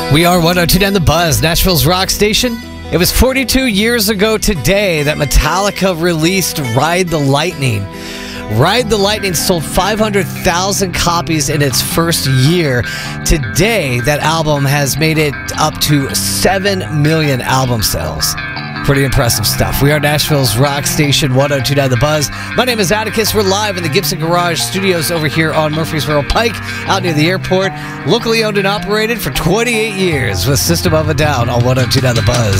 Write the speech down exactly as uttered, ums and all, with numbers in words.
We are one oh two nine The Buzz, Nashville's rock station. It was forty-two years ago today that Metallica released Ride the Lightning. Ride the Lightning sold five hundred thousand copies in its first year. Today, that album has made it up to seven million album sales. Pretty impressive stuff. We are Nashville's rock station, one oh two nine The Buzz. My name is Atticus. We're live in the Gibson Garage Studios over here on Murfreesboro Pike, out near the airport. Locally owned and operated for twenty-eight years with System of a Down on one oh two nine The Buzz.